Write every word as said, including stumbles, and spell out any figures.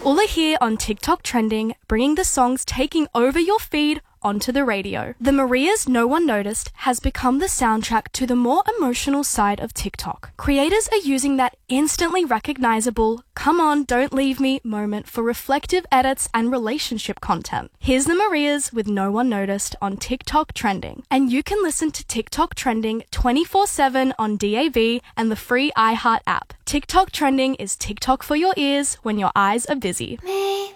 Ula here on TikTok Trending, bringing the songs taking over your feed onto the radio. The Maria's No One Noticed has become the soundtrack to the more emotional side of TikTok. Creators are using that instantly recognizable, come on, don't leave me moment for reflective edits and relationship content. Here's the Marias with No One Noticed on TikTok Trending. And you can listen to TikTok Trending twenty-four seven on D A B and the free iHeart app. TikTok Trending is TikTok for your ears when your eyes are busy. Me.